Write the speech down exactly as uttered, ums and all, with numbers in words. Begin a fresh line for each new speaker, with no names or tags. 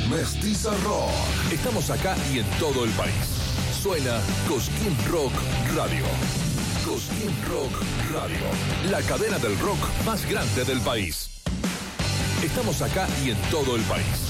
Mestiza Rock.
Estamos acá y en todo el país. Suena Cosquín Rock Radio. Cosquín Rock Radio. La cadena del rock más grande del país. Estamos acá y en todo el país.